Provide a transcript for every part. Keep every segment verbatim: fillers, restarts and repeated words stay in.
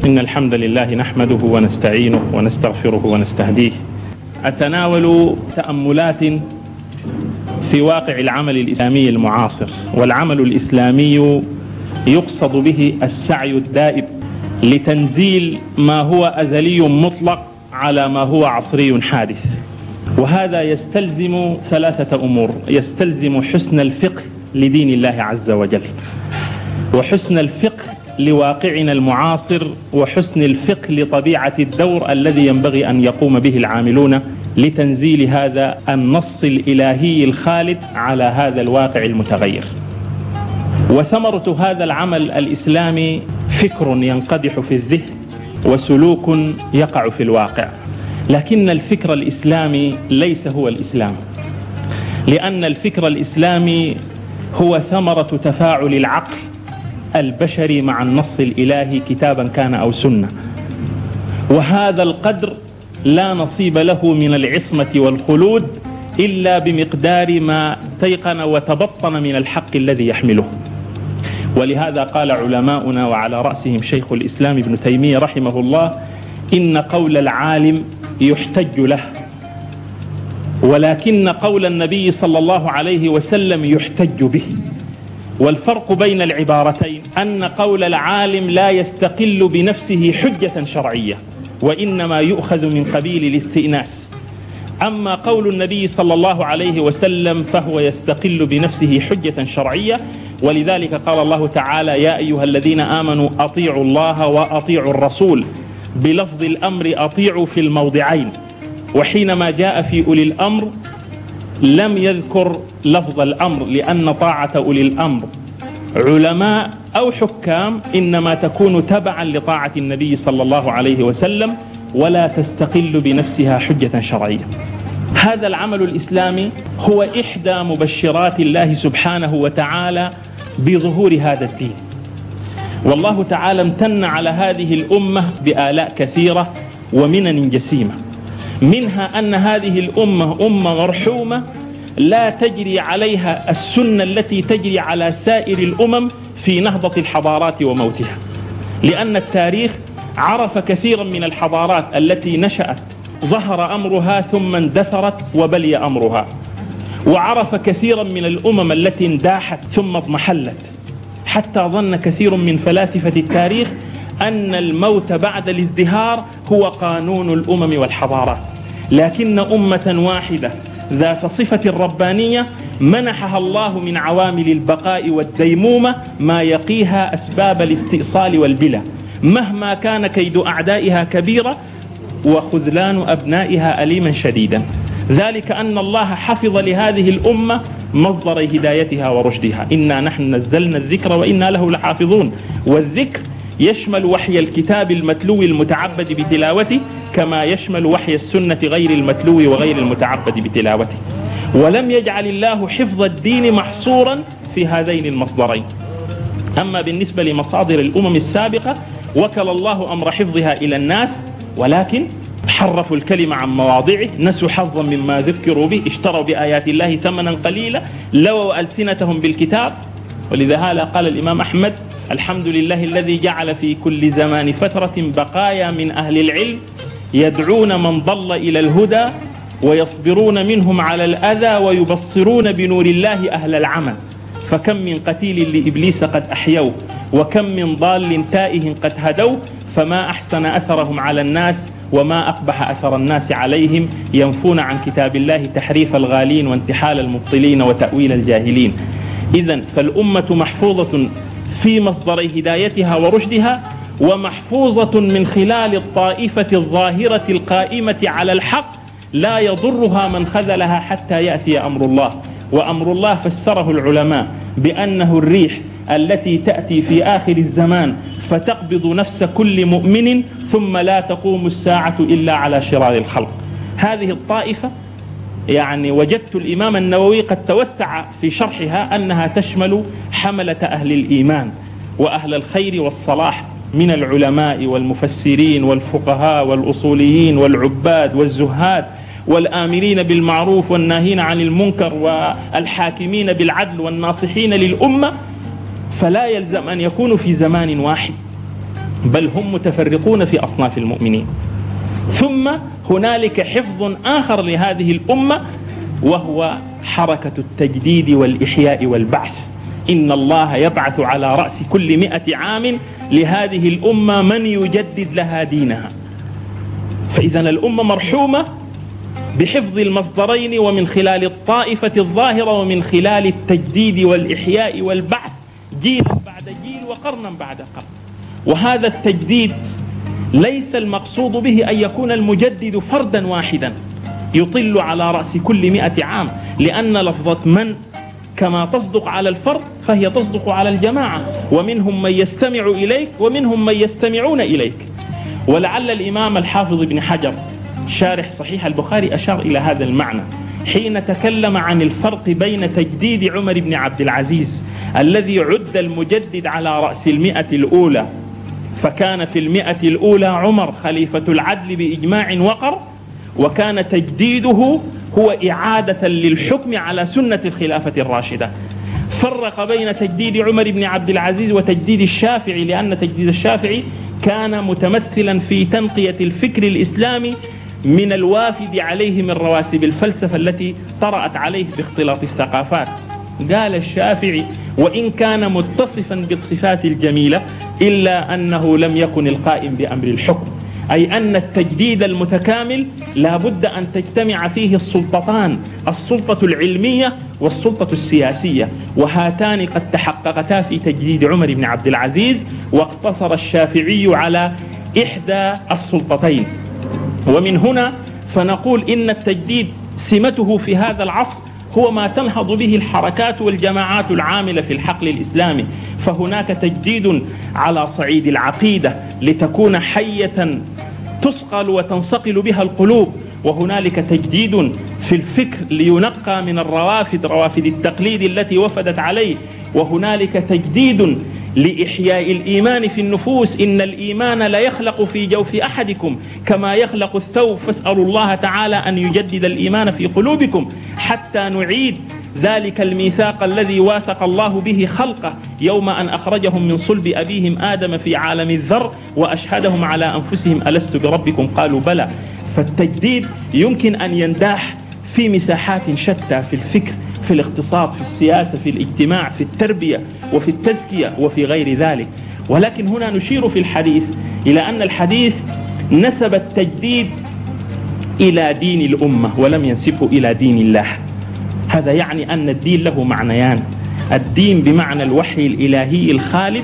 إن الحمد لله نحمده ونستعينه ونستغفره ونستهديه. أتناول تأملات في واقع العمل الإسلامي المعاصر، والعمل الإسلامي يقصد به السعي الدائم لتنزيل ما هو أزلي مطلق على ما هو عصري حادث، وهذا يستلزم ثلاثة أمور: يستلزم حسن الفقه لدين الله عز وجل، وحسن الفقه لواقعنا المعاصر، وحسن الفقه لطبيعة الدور الذي ينبغي أن يقوم به العاملون لتنزيل هذا النص الإلهي الخالد على هذا الواقع المتغير. وثمرة هذا العمل الإسلامي فكر ينقدح في الذهن وسلوك يقع في الواقع، لكن الفكر الإسلامي ليس هو الإسلام، لأن الفكر الإسلامي هو ثمرة تفاعل العقل البشري مع النص الإلهي كتابا كان أو سنة، وهذا القدر لا نصيب له من العصمة والخلود إلا بمقدار ما تيقن وتبطن من الحق الذي يحمله. ولهذا قال علماؤنا وعلى رأسهم شيخ الإسلام ابن تيمية رحمه الله: إن قول العالم يحتج له، ولكن قول النبي صلى الله عليه وسلم يحتج به. والفرق بين العبارتين أن قول العالم لا يستقل بنفسه حجة شرعية، وإنما يؤخذ من قبيل الاستئناس، أما قول النبي صلى الله عليه وسلم فهو يستقل بنفسه حجة شرعية. ولذلك قال الله تعالى: يا أيها الذين آمنوا أطيعوا الله وأطيعوا الرسول، بلفظ الأمر أطيعوا في الموضعين، وحينما جاء في أولي الأمر لم يذكر لفظ الأمر، لأن طاعة أولي الأمر علماء أو حكام إنما تكون تبعا لطاعة النبي صلى الله عليه وسلم، ولا تستقل بنفسها حجة شرعية. هذا العمل الإسلامي هو إحدى مبشرات الله سبحانه وتعالى بظهور هذا الدين، والله تعالى امتن على هذه الأمة بآلاء كثيرة ومنن جسيمة، منها أن هذه الأمة أمة مرحومة لا تجري عليها السنة التي تجري على سائر الأمم في نهضة الحضارات وموتها، لأن التاريخ عرف كثيرا من الحضارات التي نشأت ظهر أمرها ثم اندثرت وبلي أمرها، وعرف كثيرا من الأمم التي انداحت ثم اضمحلت، حتى ظن كثير من فلاسفة التاريخ أن الموت بعد الازدهار هو قانون الأمم والحضارات، لكن أمة واحدة ذات صفة ربانية منحها الله من عوامل البقاء والديمومة ما يقيها أسباب الاستئصال والبلا، مهما كان كيد أعدائها كبيرا وخذلان أبنائها أليما شديدا. ذلك أن الله حفظ لهذه الأمة مصدر هدايتها ورشدها: إنا نحن نزلنا الذكر وإنا له لحافظون. والذكر يشمل وحي الكتاب المتلو المتعبد بتلاوته، كما يشمل وحي السنة غير المتلو وغير المتعبد بتلاوته. ولم يجعل الله حفظ الدين محصورا في هذين المصدرين. أما بالنسبة لمصادر الأمم السابقة وكل الله أمر حفظها إلى الناس، ولكن حرفوا الكلمة عن مواضعه، نسوا حظا مما ذكروا به، اشتروا بآيات الله ثمنا قليلا، لووا ألسنتهم بالكتاب. ولذا قال الإمام أحمد: الحمد لله الذي جعل في كل زمان فترة بقايا من أهل العلم يدعون من ضل إلى الهدى ويصبرون منهم على الأذى ويبصرون بنور الله أهل العمى، فكم من قتيل لإبليس قد أحيوه، وكم من ضال تائه قد هدوه، فما أحسن أثرهم على الناس وما أقبح أثر الناس عليهم، ينفون عن كتاب الله تحريف الغالين وانتحال المبطلين وتأويل الجاهلين. إذن فالأمة محفوظة في مصدر هدايتها ورشدها، ومحفوظة من خلال الطائفة الظاهرة القائمة على الحق لا يضرها من خذلها حتى يأتي أمر الله. وأمر الله فسره العلماء بأنه الريح التي تأتي في آخر الزمان فتقبض نفس كل مؤمن ثم لا تقوم الساعة إلا على شرار الخلق. هذه الطائفة يعني وجدت الإمام النووي قد توسع في شرحها أنها تشمل حملة أهل الإيمان وأهل الخير والصلاح من العلماء والمفسرين والفقهاء والأصوليين والعباد والزهاد والآمرين بالمعروف والناهين عن المنكر والحاكمين بالعدل والناصحين للأمة، فلا يلزم أن يكونوا في زمان واحد، بل هم متفرقون في أصناف المؤمنين. ثم هنالك حفظ آخر لهذه الأمة، وهو حركة التجديد والإحياء والبعث. إن الله يبعث على رأس كل مئة عام لهذه الأمة من يجدد لها دينها. فإذا الأمة مرحومة بحفظ المصدرين، ومن خلال الطائفة الظاهرة، ومن خلال التجديد والإحياء والبعث، جيلا بعد جيل وقرنا بعد قرن. وهذا التجديد ليس المقصود به أن يكون المجدد فردا واحدا يطل على رأس كل مئة عام، لأن لفظة من كما تصدق على الفرد فهي تصدق على الجماعة، ومنهم من يستمع إليك ومنهم من يستمعون إليك. ولعل الإمام الحافظ ابن حجر شارح صحيح البخاري أشار إلى هذا المعنى حين تكلم عن الفرق بين تجديد عمر بن عبد العزيز الذي عد المجدد على رأس المئة الأولى، فكان في المئة الأولى عمر خليفة العدل بإجماع وقر، وكان تجديده هو إعادة للحكم على سنة الخلافة الراشدة. فرق بين تجديد عمر بن عبد العزيز وتجديد الشافعي، لأن تجديد الشافعي كان متمثلا في تنقية الفكر الإسلامي من الوافد عليه من رواسب الفلسفة التي طرأت عليه باختلاط الثقافات. قال الشافعي: وإن كان متصفا بالصفات الجميلة إلا أنه لم يكن القائم بأمر الحكم، أي أن التجديد المتكامل لا بد أن تجتمع فيه السلطتان، السلطة العلمية والسلطة السياسية، وهاتان قد تحققتا في تجديد عمر بن عبد العزيز، واقتصر الشافعي على إحدى السلطتين. ومن هنا فنقول إن التجديد سمته في هذا العصر هو ما تنهض به الحركات والجماعات العاملة في الحقل الإسلامي. فهناك تجديد على صعيد العقيدة لتكون حية تسقل وتنصقل بها القلوب، وهنالك تجديد في الفكر لينقى من الروافد، روافد التقليد التي وفدت عليه، وهنالك تجديد لإحياء الإيمان في النفوس. إن الإيمان لا يخلق في جوف أحدكم كما يخلق الثوب، فاسألوا الله تعالى أن يجدد الإيمان في قلوبكم حتى نعيد ذلك الميثاق الذي واثق الله به خلقه يوم أن أخرجهم من صلب أبيهم آدم في عالم الذر وأشهدهم على أنفسهم ألست بربكم قالوا بلى. فالتجديد يمكن أن ينداح في مساحات شتى، في الفكر، في الاقتصاد، في السياسة، في الاجتماع، في التربية، وفي التزكية، وفي غير ذلك. ولكن هنا نشير في الحديث إلى أن الحديث نسب التجديد إلى دين الأمة ولم ينسبه إلى دين الله. هذا يعني أن الدين له معنيان: الدين بمعنى الوحي الإلهي الخالد،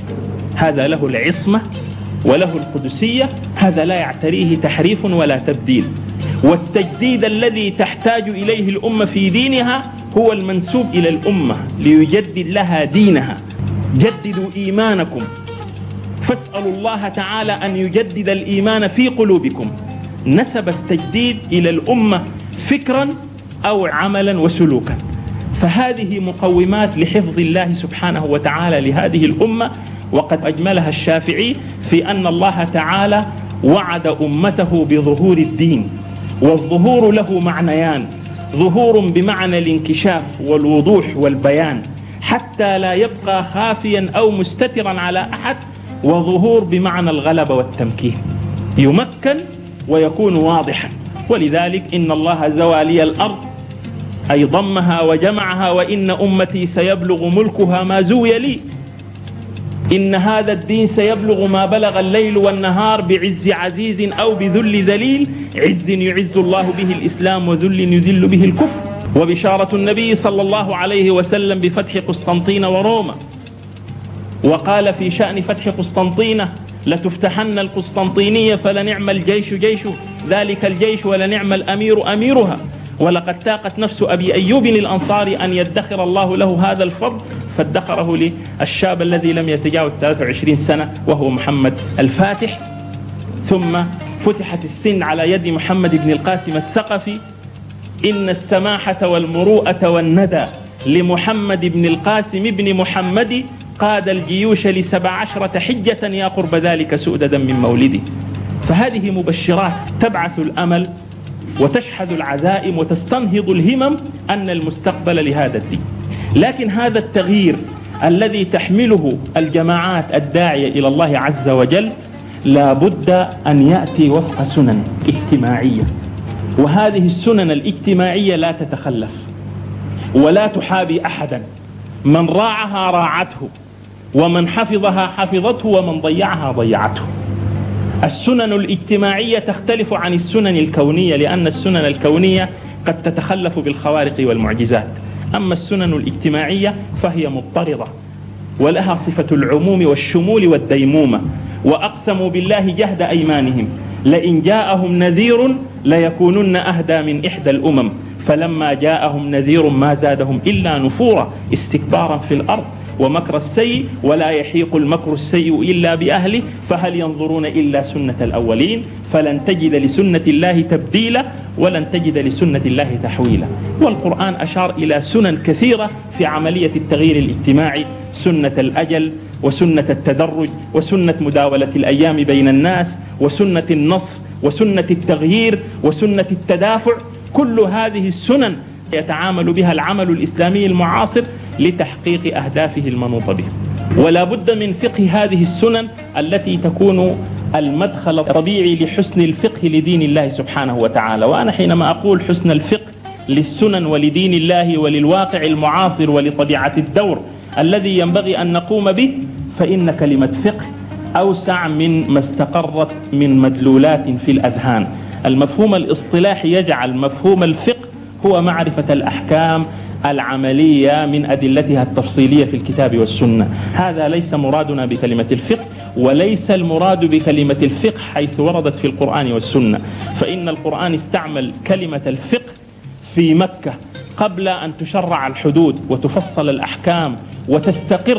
هذا له العصمة وله القدسية، هذا لا يعتريه تحريف ولا تبديل. والتجديد الذي تحتاج إليه الأمة في دينها هو المنسوب إلى الأمة ليجدد لها دينها. جددوا إيمانكم، فاسألوا الله تعالى أن يجدد الإيمان في قلوبكم. نسب التجديد إلى الأمة فكرا أو عملا وسلوكا. فهذه مقومات لحفظ الله سبحانه وتعالى لهذه الأمة. وقد أجملها الشافعي في أن الله تعالى وعد أمته بظهور الدين، والظهور له معنيان: ظهور بمعنى الانكشاف والوضوح والبيان حتى لا يبقى خافيا أو مستترا على أحد، وظهور بمعنى الغلبة والتمكين، يمكن ويكون واضحا. ولذلك إن الله زوى لي الأرض أي ضمها وجمعها، وإن أمتي سيبلغ ملكها ما زوي لي. إن هذا الدين سيبلغ ما بلغ الليل والنهار بعز عزيز أو بذل ذليل، عز يعز الله به الإسلام وذل يذل به الكفر. وبشارة النبي صلى الله عليه وسلم بفتح قسطنطين وروما، وقال في شأن فتح قسطنطينة: لتفتحن القسطنطينية فلنعم الجيش جيش ذلك الجيش ولنعم الأمير أميرها. ولقد تاقت نفس أبي أيوب الأنصاري أن يدخر الله له هذا الفضل، فادخره للشاب الذي لم يتجاوز ثلاثة وعشرين سنة وهو محمد الفاتح. ثم فتحت السن على يد محمد بن القاسم الثقفي. إن السماحة والمروءة والندى لمحمد بن القاسم بن محمد، قاد الجيوش لسبع عشرة حجة يا قرب ذلك سؤددا من مولدي. فهذه مبشرات تبعث الأمل وتشحذ العزائم وتستنهض الهمم أن المستقبل لهذا الدين. لكن هذا التغيير الذي تحمله الجماعات الداعية إلى الله عز وجل لا بد أن يأتي وفق سنن اجتماعية، وهذه السنن الاجتماعية لا تتخلف ولا تحابي أحدا، من راعها راعته، ومن حفظها حفظته، ومن ضيعها ضيعته. السنن الاجتماعية تختلف عن السنن الكونية، لأن السنن الكونية قد تتخلف بالخوارق والمعجزات، أما السنن الاجتماعية فهي مضطردة ولها صفة العموم والشمول والديمومة. وأقسموا بالله جهد أيمانهم لئن جاءهم نذير ليكونن أهدى من إحدى الأمم فلما جاءهم نذير ما زادهم إلا نفورا استكبارا في الأرض ومكر السيء ولا يحيق المكر السيء إلا بأهله فهل ينظرون إلا سنة الأولين فلن تجد لسنة الله تبديلا ولن تجد لسنة الله تحويلا. والقرآن أشار إلى سنن كثيرة في عملية التغيير الاجتماعي، سنة الأجل وسنة التدرج وسنة مداولة الأيام بين الناس وسنة النصر وسنة التغيير وسنة التدافع. كل هذه السنن يتعامل بها العمل الإسلامي المعاصر لتحقيق أهدافه المنوطة به. ولا بد من فقه هذه السنن التي تكون المدخل الطبيعي لحسن الفقه لدين الله سبحانه وتعالى. وأنا حينما أقول حسن الفقه للسنن ولدين الله وللواقع المعاصر ولطبيعة الدور الذي ينبغي أن نقوم به، فإن كلمة فقه أوسع من ما استقرت من مدلولات في الأذهان. المفهوم الاصطلاحي يجعل مفهوم الفقه هو معرفة الأحكام العملية من أدلتها التفصيلية في الكتاب والسنة. هذا ليس مرادنا بكلمة الفقه، وليس المراد بكلمة الفقه حيث وردت في القرآن والسنة، فإن القرآن استعمل كلمة الفقه في مكة قبل أن تشرع الحدود وتفصل الأحكام وتستقر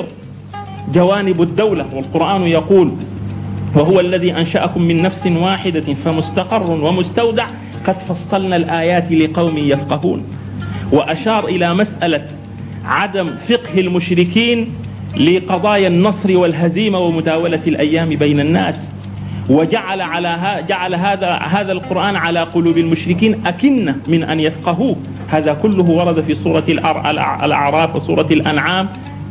جوانب الدولة. والقرآن يقول وهو الذي أنشأكم من نفس واحدة فمستقر ومستودع قد فصلنا الآيات لقوم يفقهون. وأشار إلى مسألة عدم فقه المشركين لقضايا النصر والهزيمة ومداولة الأيام بين الناس، وجعل على جعل هذا هذا القرآن على قلوب المشركين أكنة من أن يفقهوه. هذا كله ورد في سورة الأعراف وسورة الأنعام.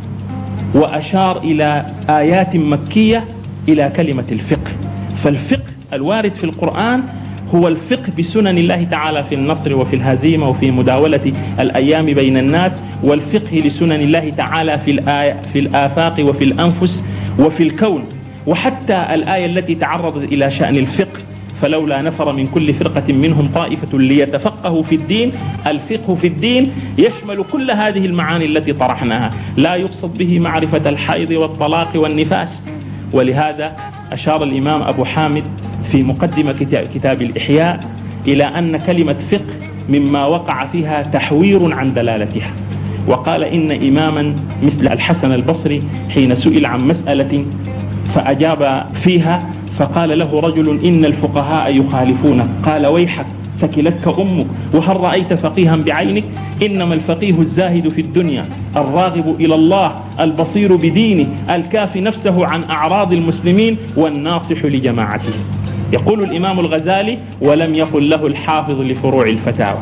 وأشار إلى آيات مكية إلى كلمة الفقه. فالفقه الوارد في القرآن هو الفقه بسنن الله تعالى في النصر وفي الهزيمة وفي مداولة الأيام بين الناس، والفقه لسنن الله تعالى في الآية في الآفاق وفي الأنفس وفي الكون. وحتى الآية التي تعرضت إلى شأن الفقه فلولا نفر من كل فرقة منهم طائفة ليتفقهوا في الدين، الفقه في الدين يشمل كل هذه المعاني التي طرحناها، لا يقصد به معرفة الحيض والطلاق والنفاس. ولهذا أشار الإمام أبو حامد في مقدمة كتاب الإحياء إلى أن كلمة فقه مما وقع فيها تحوير عن دلالتها، وقال إن إماما مثل الحسن البصري حين سئل عن مسألة فأجاب فيها فقال له رجل إن الفقهاء يخالفونك، قال ويحك ثكلتك أمك وهل رأيت فقيها بعينك؟ إنما الفقيه الزاهد في الدنيا الراغب إلى الله البصير بدينه الكافي نفسه عن أعراض المسلمين والناصح لجماعته. يقول الإمام الغزالي ولم يقل له الحافظ لفروع الفتاوى،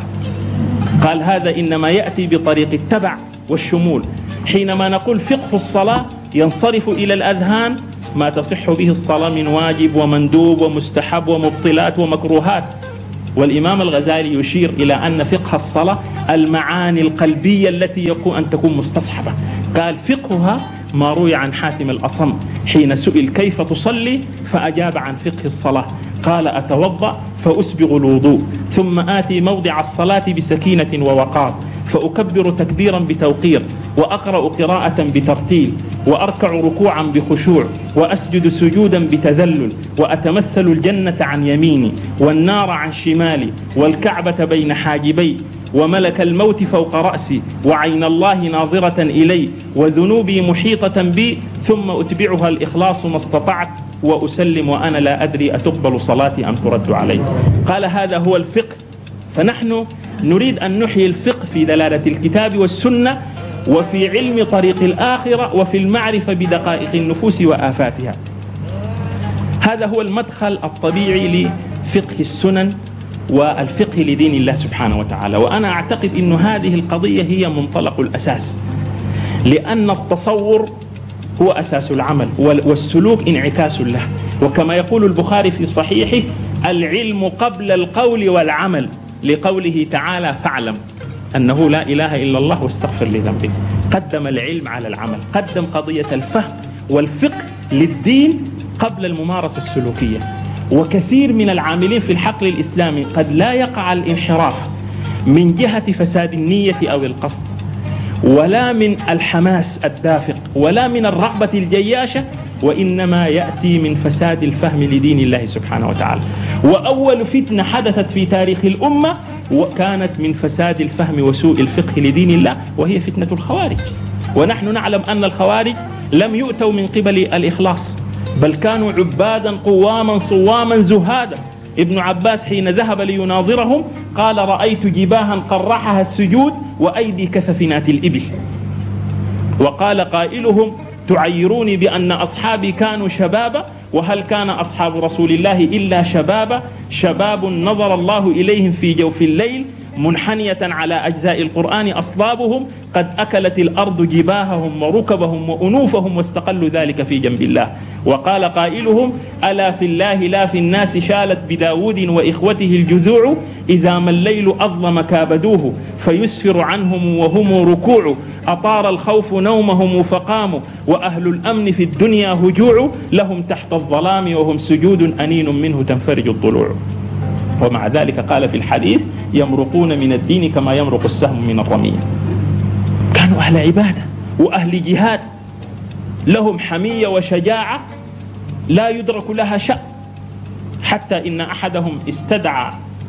قال هذا إنما يأتي بطريق التبع والشمول. حينما نقول فقه الصلاة ينصرف إلى الأذهان ما تصح به الصلاة من واجب ومندوب ومستحب ومبطلات ومكروهات. والإمام الغزالي يشير إلى أن فقه الصلاة المعاني القلبية التي يكون أن تكون مستصحبة. قال فقهها ما روي عن حاتم الأصم حين سئل كيف تصلي فأجاب عن فقه الصلاة، قال أتوضأ فأسبغ الوضوء ثم آتي موضع الصلاة بسكينة ووقار فأكبر تكبيرا بتوقير وأقرأ قراءة بترتيل وأركع ركوعا بخشوع وأسجد سجودا بتذلل وأتمثل الجنة عن يميني والنار عن شمالي والكعبة بين حاجبي وملك الموت فوق رأسي وعين الله ناظرة إلي وذنوبي محيطة بي ثم أتبعها الإخلاص ما استطعت وأسلم وأنا لا أدري أتقبل صلاتي أم ترد علي. قال هذا هو الفقه. فنحن نريد أن نحيي الفقه في دلالة الكتاب والسنة وفي علم طريق الآخرة وفي المعرفة بدقائق النفوس وآفاتها. هذا هو المدخل الطبيعي لفقه السنن والفقه لدين الله سبحانه وتعالى. وأنا أعتقد أن هذه القضية هي منطلق الأساس. لأن التصور هو أساس العمل والسلوك انعكاس له. وكما يقول البخاري في صحيحه: العلم قبل القول والعمل، لقوله تعالى: فاعلم أنه لا إله إلا الله واستغفر لذنبك. قدم العلم على العمل، قدم قضية الفهم والفقه للدين قبل الممارسة السلوكية. وكثير من العاملين في الحقل الإسلامي قد لا يقع الانحراف من جهة فساد النية أو القصد، ولا من الحماس الدافق، ولا من الرغبة الجياشة، وإنما يأتي من فساد الفهم لدين الله سبحانه وتعالى. وأول فتنة حدثت في تاريخ الأمة وكانت من فساد الفهم وسوء الفقه لدين الله، وهي فتنة الخوارج. ونحن نعلم أن الخوارج لم يؤتوا من قبل الإخلاص، بل كانوا عبادا قواما صواما زهادا. ابن عباس حين ذهب ليناظرهم قال: رأيت جباها قرحها السجود وأيدي كسفنات الإبل. وقال قائلهم: تعيروني بأن أصحابي كانوا شبابا، وهل كان أصحاب رسول الله إلا شبابا؟ شباب نظر الله إليهم في جوف الليل منحنية على أجزاء القرآن أصلابهم، قد أكلت الأرض جباههم وركبهم وأنوفهم واستقلوا ذلك في جنب الله. وقال قائلهم: ألا في الله لا في الناس شالت بداود وإخوته الجذوع، إذا ما الليل أظلم كابدوه فيسفر عنهم وهم ركوع، أطار الخوف نومهم فقاموا، وأهل الأمن في الدنيا هجوع، لهم تحت الظلام وهم سجود أنين منه تنفرج الضلوع. ومع ذلك قال في الحديث: يمرقون من الدين كما يمرق السهم من الرمية. كانوا أهل عبادة وأهل جهاد، لهم حمية وشجاعة لا يدرك لها شأن، حتى إن أحدهم استدعى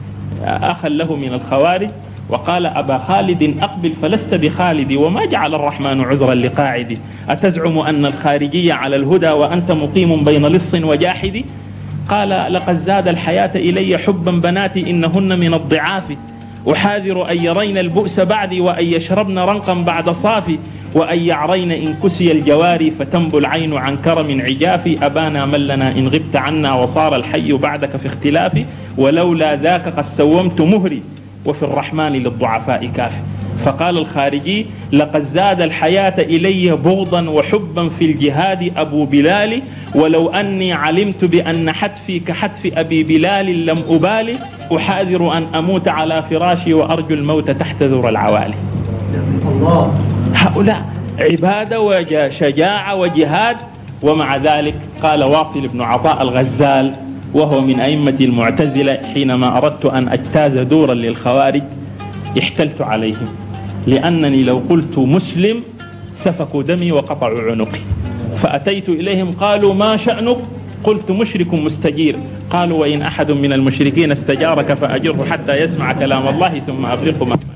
أخا له من الخوارج وقال: أبا خالد أقبل فلست بخالد، وما جعل الرحمن عذرا لقاعد، أتزعم أن الخارجية على الهدى وأنت مقيم بين لص وجاحد؟ قال: لقد زاد الحياة إلي حبا بناتي إنهن من الضعاف، أحاذر أن يرين البؤس بعدي وأن يشربن رنقا بعد صافي، وأن يعرين إن كسي الجواري فتنبو العين عن كرم عجاف، أبانا من لنا إن غبت عنا وصار الحي بعدك في اختلاف، ولولا ذاك قد سومت مهري وفي الرحمن للضعفاء كافي. فقال الخارجي: لقد زاد الحياة إلي بغضا وحبا في الجهاد أبو بلال، ولو أني علمت بأن حتفي كحتف أبي بلال لم أبالي، أحاذر أن أموت على فراشي وأرجو الموت تحت ذر العوالي. الله. هؤلاء عبادة وشجاعة وجهاد. ومع ذلك قال واصل بن عطاء الغزال وهو من أئمة المعتزلة: حينما أردت أن أجتاز دورا للخوارج احتلت عليهم، لأنني لو قلت مسلم سفكوا دمي وقطعوا عنقي، فأتيت إليهم قالوا: ما شأنك؟ قلت: مشرك مستجير. قالوا: وإن أحد من المشركين استجارك فأجره حتى يسمع كلام الله ثم أبلغه مأمنه.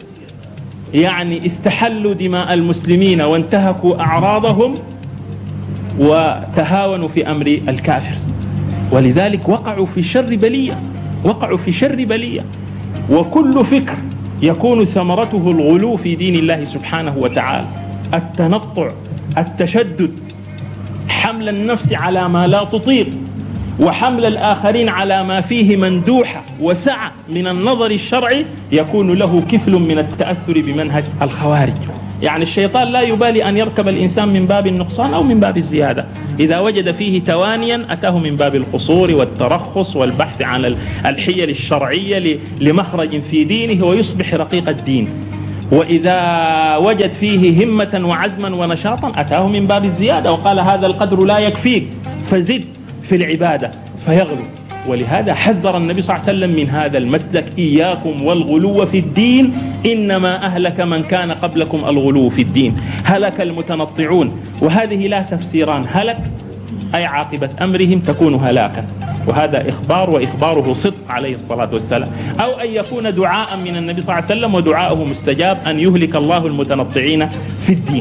يعني استحلوا دماء المسلمين وانتهكوا أعراضهم وتهاونوا في أمر الكافر، ولذلك وقعوا في شر بلية، وقعوا في شر بلية. وكل فكر يكون ثمرته الغلو في دين الله سبحانه وتعالى، التنطع، التشدد، حمل النفس على ما لا تطيق، وحمل الآخرين على ما فيه مندوحة وسعة من النظر الشرعي، يكون له كفل من التأثر بمنهج الخوارج. يعني الشيطان لا يبالي أن يركب الإنسان من باب النقصان أو من باب الزيادة، إذا وجد فيه توانيا أتاه من باب القصور والترخص والبحث عن الحيل الشرعية لمخرج في دينه ويصبح رقيق الدين. وإذا وجد فيه همة وعزما ونشاطا أتاه من باب الزيادة وقال: هذا القدر لا يكفيك فزد في العبادة فيغلو. ولهذا حذر النبي صلى الله عليه وسلم من هذا المسلك: إياكم والغلو في الدين، إنما أهلك من كان قبلكم الغلو في الدين، هلك المتنطعون. وهذه لا تفسيران، هلك أي عاقبة أمرهم تكون هلاكا، وهذا إخبار، وإخباره صدق عليه الصلاة والسلام، أو أن يكون دعاء من النبي صلى الله عليه وسلم ودعاءه مستجاب أن يهلك الله المتنطعين في الدين.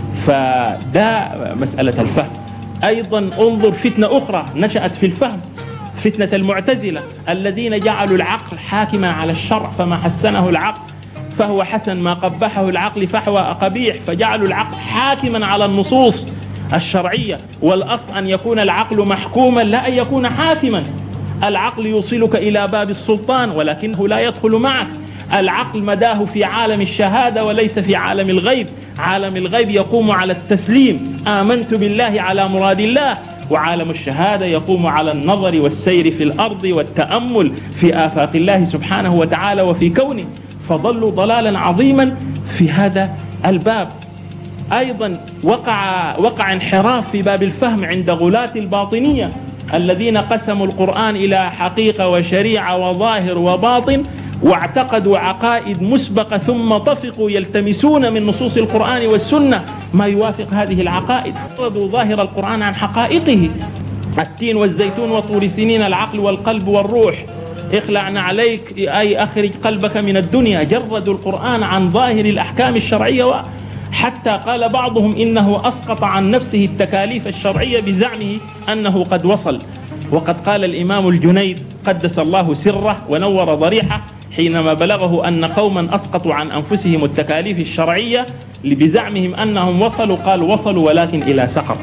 فده مسألة الفهم. أيضا انظر فتنة أخرى نشأت في الفهم، فتنة المعتزلة الذين جعلوا العقل حاكما على الشرع، فما حسنه العقل فهو حسن، ما قبحه العقل فهو قبيح، فجعلوا العقل حاكما على النصوص الشرعية. والأصل أن يكون العقل محكوما لا أن يكون حاكما. العقل يوصلك إلى باب السلطان ولكنه لا يدخل معك. العقل مداه في عالم الشهادة وليس في عالم الغيب. عالم الغيب يقوم على التسليم، آمنت بالله على مراد الله، وعالم الشهادة يقوم على النظر والسير في الأرض والتأمل في آفاق الله سبحانه وتعالى وفي كونه، فضلوا ضلالا عظيما في هذا الباب. أيضا وقع, وقع انحراف في باب الفهم عند غلاة الباطنية الذين قسموا القرآن إلى حقيقة وشريعة وظاهر وباطن، واعتقدوا عقائد مسبقة ثم طفقوا يلتمسون من نصوص القرآن والسنة ما يوافق هذه العقائد، فرضوا ظاهر القرآن عن حقائقه. التين والزيتون وطور سنين، العقل والقلب والروح، اخلعنا عليك أي أخرج قلبك من الدنيا. جردوا القرآن عن ظاهر الأحكام الشرعية، حتى قال بعضهم إنه أسقط عن نفسه التكاليف الشرعية بزعمه أنه قد وصل. وقد قال الإمام الجنيد قدس الله سره ونور ضريحه حينما بلغه أن قوما أسقطوا عن أنفسهم التكاليف الشرعية بزعمهم أنهم وصلوا، قال وصلوا ولكن إلى سقط.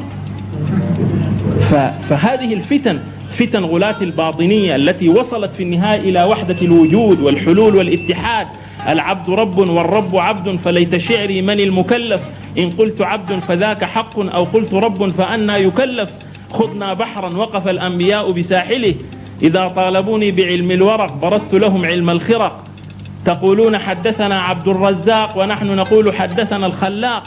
فهذه الفتن، فتن غلاة الباطنية التي وصلت في النهاية إلى وحدة الوجود والحلول والاتحاد. العبد رب والرب عبد، فليت شعري من المكلف، إن قلت عبد فذاك حق أو قلت رب فأنا يكلف. خضنا بحرا وقف الأنبياء بساحله، إذا طالبوني بعلم الورق برزت لهم علم الخرق. تقولون حدثنا عبد الرزاق ونحن نقول حدثنا الخلاق.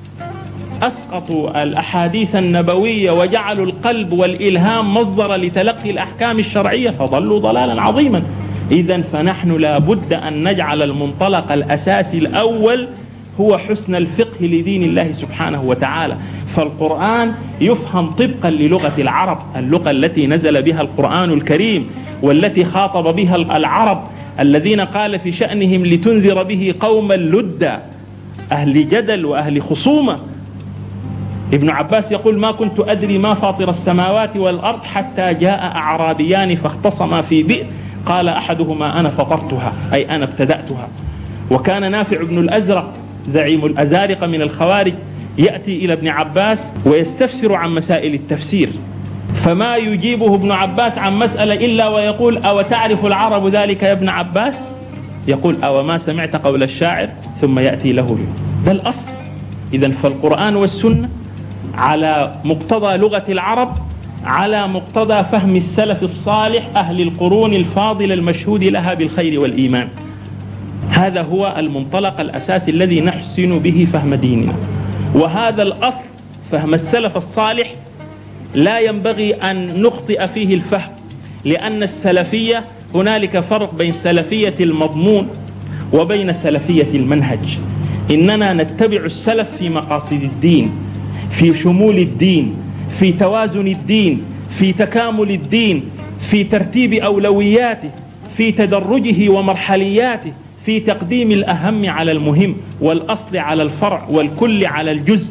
أسقطوا الأحاديث النبوية وجعلوا القلب والإلهام مصدر لتلقي الأحكام الشرعية، فضلوا ضلالا عظيما. إذن فنحن لا بد أن نجعل المنطلق الأساسي الأول هو حسن الفقه لدين الله سبحانه وتعالى. فالقرآن يفهم طبقا للغة العرب، اللغة التي نزل بها القرآن الكريم والتي خاطب بها العرب الذين قال في شأنهم لتنذر به قوما لدا، أهل جدل وأهل خصومة. ابن عباس يقول ما كنت أدري ما فاطر السماوات والأرض حتى جاء أعرابيان فاختصما في بئر، قال أحدهما أنا فطرتها أي أنا ابتدأتها. وكان نافع بن الأزرق زعيم الأزارقة من الخوارج يأتي إلى ابن عباس ويستفسر عن مسائل التفسير، فما يجيبه ابن عباس عن مسألة إلا ويقول أو تعرف العرب ذلك يا ابن عباس؟ يقول أو ما سمعت قول الشاعر؟ ثم يأتي له. ده الأصل. إذن فالقرآن والسنة على مقتضى لغة العرب، على مقتضى فهم السلف الصالح أهل القرون الفاضلة المشهود لها بالخير والإيمان. هذا هو المنطلق الأساسي الذي نحسن به فهم ديننا. وهذا الأصل فهم السلف الصالح لا ينبغي أن نخطئ فيه الفهم، لأن السلفية هنالك فرق بين سلفية المضمون وبين سلفية المنهج. إننا نتبع السلف في مقاصد الدين، في شمول الدين، في توازن الدين، في تكامل الدين، في ترتيب أولوياته، في تدرجه ومرحلياته، في تقديم الأهم على المهم والأصل على الفرع والكل على الجزء.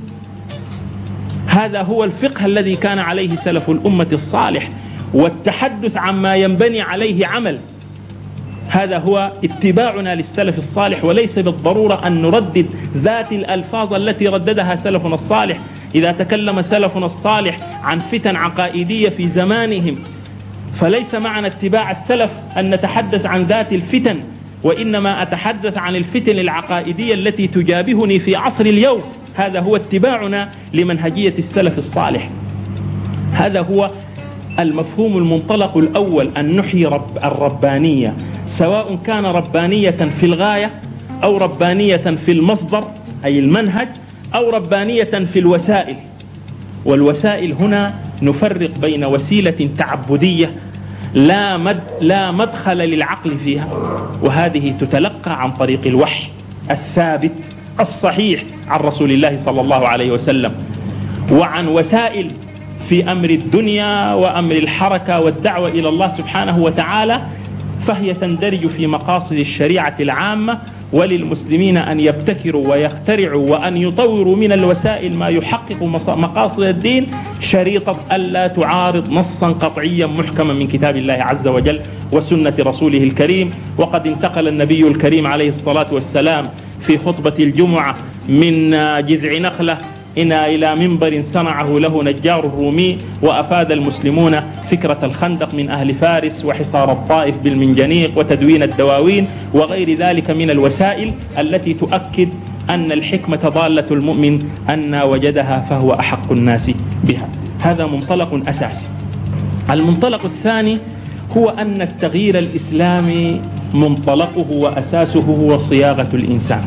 هذا هو الفقه الذي كان عليه سلف الأمة الصالح، والتحدث عما ينبني عليه عمل. هذا هو اتباعنا للسلف الصالح، وليس بالضرورة أن نردد ذات الألفاظ التي رددها سلفنا الصالح. إذا تكلم سلفنا الصالح عن فتن عقائدية في زمانهم، فليس معنى اتباع السلف أن نتحدث عن ذات الفتن، وإنما أتحدث عن الفتن العقائدية التي تجابهني في عصر اليوم. هذا هو اتباعنا لمنهجية السلف الصالح. هذا هو المفهوم المنطلق الأول، أن نحيي رب الربانية، سواء كان ربانية في الغاية أو ربانية في المصدر أي المنهج، أو ربانية في الوسائل. والوسائل هنا نفرق بين وسيلة تعبدية لا, مد لا مدخل للعقل فيها، وهذه تتلقى عن طريق الوحي الثابت الصحيح عن رسول الله صلى الله عليه وسلم، وعن وسائل في أمر الدنيا وأمر الحركة والدعوة إلى الله سبحانه وتعالى، فهي تندرج في مقاصد الشريعة العامة. وللمسلمين أن يبتكروا ويخترعوا وأن يطوروا من الوسائل ما يحقق مقاصد الدين، شريطة ألا تعارض نصا قطعيا محكما من كتاب الله عز وجل وسنة رسوله الكريم. وقد انتقل النبي الكريم عليه الصلاة والسلام في خطبة الجمعة من جذع نخلة إلى منبر صنعه له نجار الرومي، وأفاد المسلمون فكرة الخندق من أهل فارس، وحصار الطائف بالمنجنيق، وتدوين الدواوين، وغير ذلك من الوسائل التي تؤكد أن الحكمة ضالة المؤمن أن وجدها فهو أحق الناس بها. هذا منطلق أساسي. المنطلق الثاني هو أن التغيير الإسلامي منطلقه وأساسه هو صياغة الإنسان.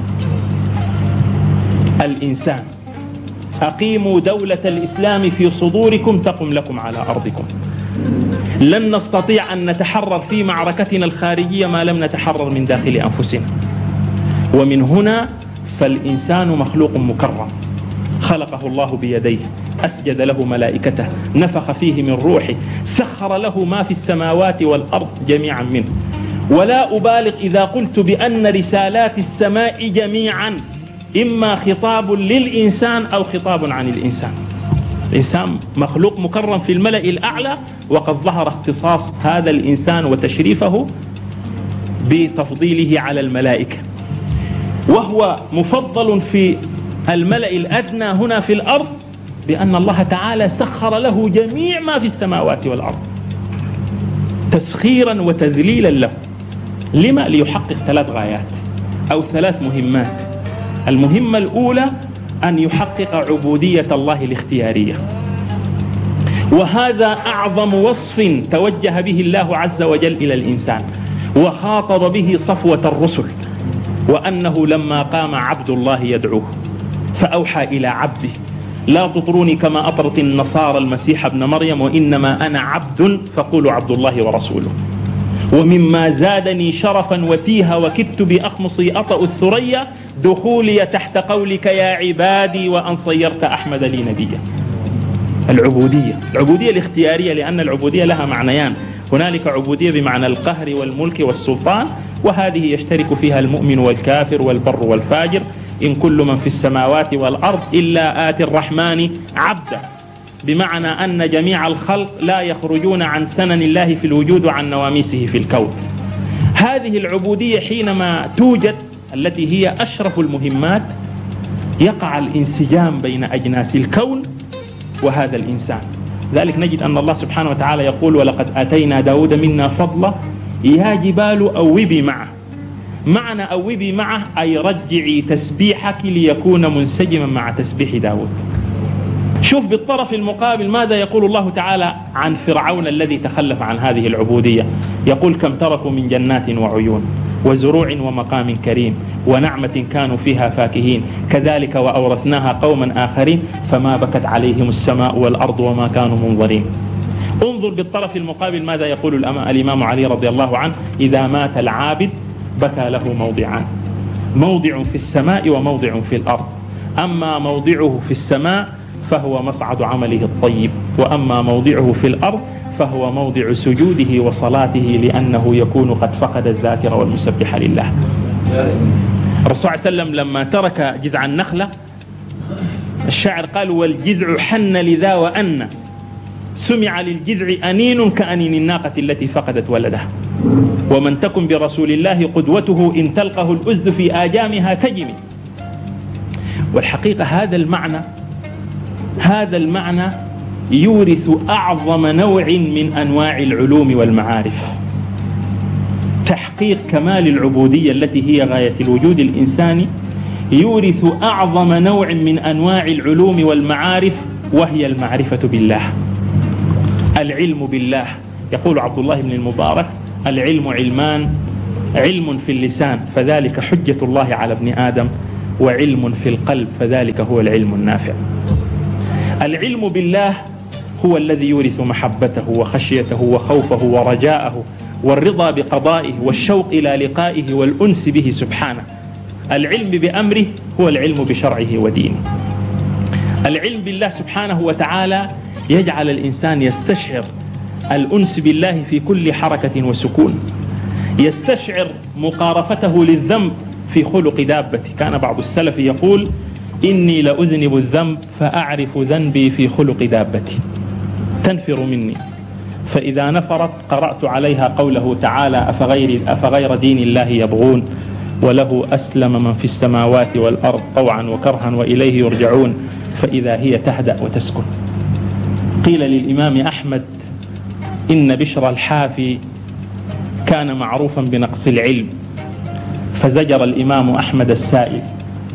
الإنسان أقيموا دولة الإسلام في صدوركم تقم لكم على أرضكم. لن نستطيع أن نتحرر في معركتنا الخارجية ما لم نتحرر من داخل أنفسنا. ومن هنا فالإنسان مخلوق مكرم، خلقه الله بيديه، أسجد له ملائكته، نفخ فيه من روحه، سخر له ما في السماوات والأرض جميعا منه. ولا أبالغ إذا قلت بأن رسالات السماء جميعا إما خطاب للإنسان أو خطاب عن الإنسان. الإنسان مخلوق مكرم في الملأ الأعلى، وقد ظهر اختصاص هذا الإنسان وتشريفه بتفضيله على الملائكة، وهو مفضل في الملأ الأدنى هنا في الأرض بأن الله تعالى سخر له جميع ما في السماوات والأرض تسخيرا وتذليلا له. لما؟ ليحقق ثلاث غايات أو ثلاث مهمات. المهمة الأولى أن يحقق عبودية الله الاختيارية، وهذا أعظم وصف توجه به الله عز وجل إلى الإنسان وخاطب به صفوة الرسل، وأنه لما قام عبد الله يدعوه فأوحى إلى عبده لا تطروني كما أطرت النصارى المسيح ابن مريم وإنما أنا عبد فقولوا عبد الله ورسوله. ومما زادني شرفا وتيها وكدت بأخمصي أطأ الثريا دخولي تحت قولك يا عبادي وأن صيرت أحمد لي نبيا. العبودية، العبودية الاختيارية، لأن العبودية لها معنيان، هنالك عبودية بمعنى القهر والملك والسلطان، وهذه يشترك فيها المؤمن والكافر والبر والفاجر. إن كل من في السماوات والأرض إلا آتي الرحمن عبدا، بمعنى أن جميع الخلق لا يخرجون عن سنن الله في الوجود وعن نواميسه في الكون. هذه العبودية حينما توجد التي هي أشرف المهمات يقع الانسجام بين أجناس الكون وهذا الإنسان. ذلك نجد أن الله سبحانه وتعالى يقول ولقد آتينا داود منا فضلا يا جبال أوبي معه. معنى أوبي معه أي رجعي تسبيحك ليكون منسجما مع تسبيح داود. شوف بالطرف المقابل ماذا يقول الله تعالى عن فرعون الذي تخلف عن هذه العبودية. يقول كم تركوا من جنات وعيون وزروع ومقام كريم ونعمة كانوا فيها فاكهين كذلك وأورثناها قوما آخرين فما بكت عليهم السماء والأرض وما كانوا منظرين. انظر بالطرف المقابل ماذا يقول الإمام علي رضي الله عنه إذا مات العابد بكى له موضعان، موضع في السماء وموضع في الأرض، أما موضعه في السماء فهو مصعد عمله الطيب، وأما موضعه في الأرض فهو موضع سجوده وصلاته لأنه يكون قد فقد الذاكر والمسبح لله. الرسول صلى الله عليه وسلم لما ترك جذع النخلة الشاعر قال والجذع حن لذا وأن سمع للجذع أنين كأنين الناقة التي فقدت ولدها. ومن تكن برسول الله قدوته إن تلقه الأزد في آجامها تجمي. والحقيقة هذا المعنى هذا المعنى يورث أعظم نوع من أنواع العلوم والمعارف. تحقيق كمال العبودية التي هي غاية الوجود الإنساني يورث أعظم نوع من أنواع العلوم والمعارف، وهي المعرفة بالله، العلم بالله. يقول عبد الله بن المبارك العلم علمان، علم في اللسان فذلك حجة الله على ابن آدم، وعلم في القلب فذلك هو العلم النافع. العلم بالله هو الذي يورث محبته وخشيته وخوفه ورجاءه والرضا بقضائه والشوق إلى لقائه والأنس به سبحانه. العلم بأمره هو العلم بشرعه ودينه. العلم بالله سبحانه وتعالى يجعل الإنسان يستشعر الأنس بالله في كل حركة وسكون، يستشعر مقارفته للذنب في خلق دابته. كان بعض السلف يقول إني لأذنب الذنب فأعرف ذنبي في خلق دابتي تنفر مني، فإذا نفرت قرأت عليها قوله تعالى أفغير, أفغير دين الله يبغون وله أسلم من في السماوات والأرض طوعا وكرها وإليه يرجعون، فإذا هي تهدأ وتسكن. قيل للإمام أحمد إن بشر الحافي كان معروفا بنقص العلم، فزجر الإمام أحمد السائل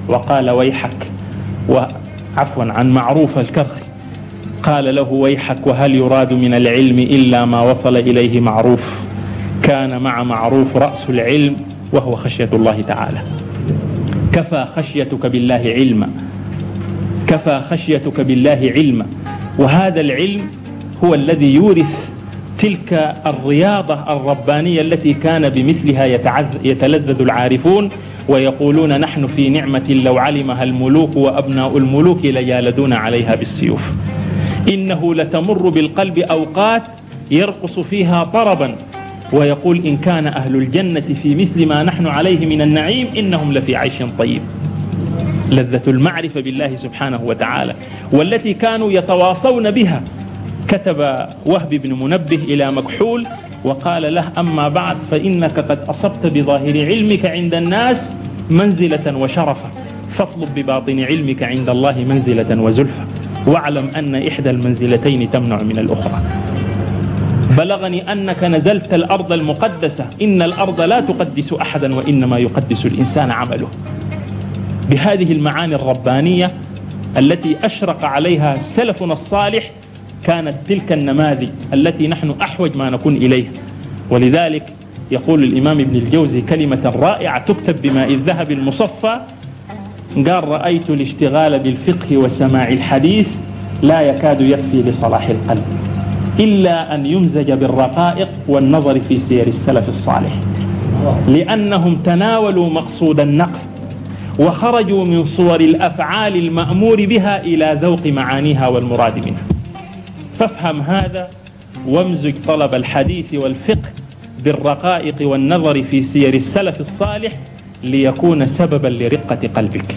وقال ويحك، وعفوا عن معروف الكرخي قال له ويحك وهل يراد من العلم إلا ما وصل إليه معروف، كان مع معروف رأس العلم وهو خشية الله تعالى. كفى خشيتك بالله علما، كفى خشيتك بالله علما. وهذا العلم هو الذي يورث تلك الرياضة الربانية التي كان بمثلها يتلذذ العارفون ويقولون نحن في نعمة لو علمها الملوك وأبناء الملوك لجالدون عليها بالسيوف. إنه لتمر بالقلب أوقات يرقص فيها طربا ويقول إن كان أهل الجنة في مثل ما نحن عليه من النعيم إنهم لفي عيش طيب. لذة المعرفة بالله سبحانه وتعالى والتي كانوا يتواصون بها. كتب وهب بن منبه إلى مكحول وقال له أما بعد فإنك قد أصبت بظاهر علمك عند الناس منزلة وشرفا، فاطلب بباطن علمك عند الله منزلة وزلفا، واعلم أن إحدى المنزلتين تمنع من الأخرى. بلغني أنك نزلت الأرض المقدسة، إن الأرض لا تقدس أحدا وإنما يقدس الإنسان عمله. بهذه المعاني الربانية التي أشرق عليها سلفنا الصالح كانت تلك النماذج التي نحن أحوج ما نكون إليها. ولذلك يقول الإمام ابن الجوزي كلمة رائعة تكتب بماء الذهب المصفى، قال رأيت الاشتغال بالفقه وسماع الحديث لا يكاد يكفي لصلاح القلب إلا أن يمزج بالرقائق والنظر في سير السلف الصالح، لأنهم تناولوا مقصود النقل وخرجوا من صور الأفعال المأمور بها إلى ذوق معانيها والمراد منها. فافهم هذا وامزج طلب الحديث والفقه بالرقائق والنظر في سير السلف الصالح ليكون سببا لرقة قلبك.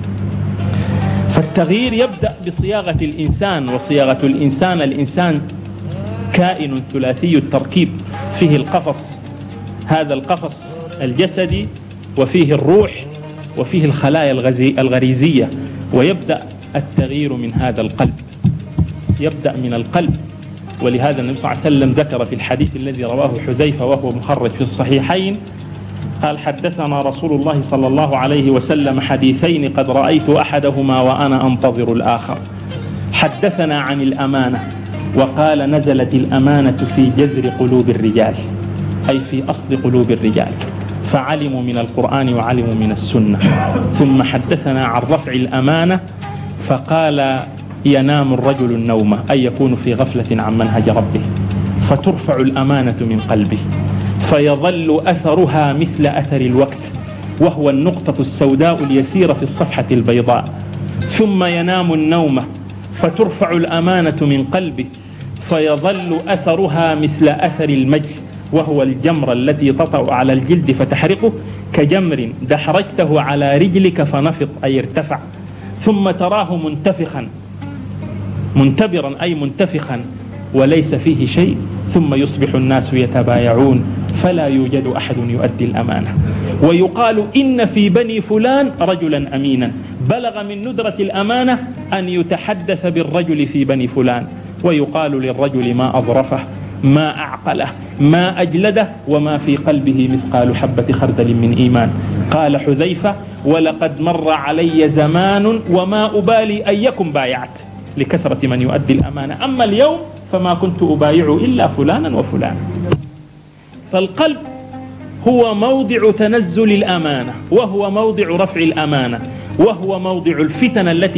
فالتغيير يبدأ بصياغة الإنسان، وصياغة الإنسان الإنسان كائن ثلاثي التركيب، فيه القفص، هذا القفص الجسدي، وفيه الروح، وفيه الخلايا الغريزية. ويبدأ التغيير من هذا القلب، يبدأ من القلب. ولهذا النبي صلى الله عليه وسلم ذكر في الحديث الذي رواه حذيفة وهو مخرج في الصحيحين قال حدثنا رسول الله صلى الله عليه وسلم حديثين قد رأيت أحدهما وأنا أنتظر الآخر. حدثنا عن الأمانة وقال نزلت الأمانة في جذر قلوب الرجال، أي في أصل قلوب الرجال، فعلموا من القرآن وعلموا من السنة. ثم حدثنا عن رفع الأمانة فقال ينام الرجل النوم، أي يكون في غفلة عن منهج ربه، فترفع الأمانة من قلبه فيظل أثرها مثل أثر الوقت، وهو النقطة السوداء اليسيرة في الصفحة البيضاء. ثم ينام النوم فترفع الأمانة من قلبه فيظل أثرها مثل أثر المجل، وهو الجمر التي تطأ على الجلد فتحرقه، كجمر دحرجته على رجلك فنفض، أي ارتفع. ثم تراه منتفخا، منتبرا أي منتفخا، وليس فيه شيء. ثم يصبح الناس يتبايعون فلا يوجد أحد يؤدي الأمانة، ويقال إن في بني فلان رجلا أمينا بلغ من ندرة الأمانة أن يتحدث بالرجل في بني فلان، ويقال للرجل ما أظرفه، ما أعقله، ما أجلده، وما في قلبه مثقال حبة خردل من إيمان. قال حذيفة ولقد مر علي زمان وما أبالي أيكم بايعت، لكثرة من يؤدي الأمانة. أما اليوم فما كنت أبايع إلا فلانا وفلانا. فالقلب هو موضع تنزل الأمانة، وهو موضع رفع الأمانة، وهو موضع الفتن التي